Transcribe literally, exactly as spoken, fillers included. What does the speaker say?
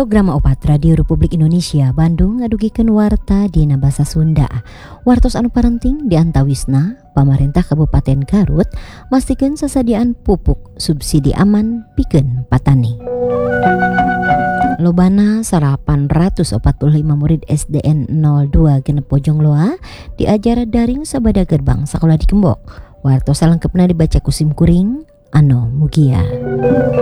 Program opat Radio Republik Indonesia Bandung ngadugikan warta dina basa Sunda. Wartos anu parenting di antawisna Pamarentah Kabupaten Garut mastikeun sasadiaan pupuk subsidi aman pikeun patani. Lobana salapan ratus empat puluh lima murid S D N nol dua genep Bojong Loa diajar daring sabada gerbang sakola di Gembok. Wartos salengkeupna dibaca kusim kuring Ano Mugia.